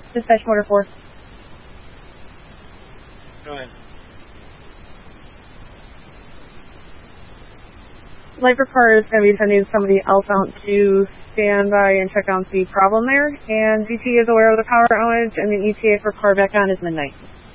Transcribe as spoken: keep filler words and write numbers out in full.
Dispatch Motor four. Go ahead. Lifer Car is going to be sending somebody else out to stand by and check out the problem there. And D T is aware of the power outage, and the E T A for car back on is midnight.